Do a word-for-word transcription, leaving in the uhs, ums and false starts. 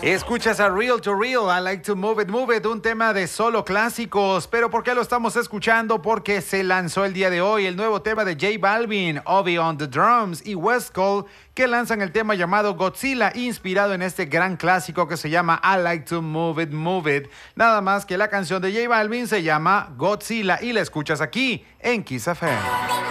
Escuchas a Real to Real, I Like to Move It, Move It, un tema de solo clásicos. ¿Pero por qué lo estamos escuchando? Porque se lanzó el día de hoy el nuevo tema de J Balvin, Obi on the Drums y West Cole, que lanzan el tema llamado Godzilla, inspirado en este gran clásico que se llama I Like to Move It, Move It. Nada más que la canción de J Balvin se llama Godzilla y la escuchas aquí en Kiss F M.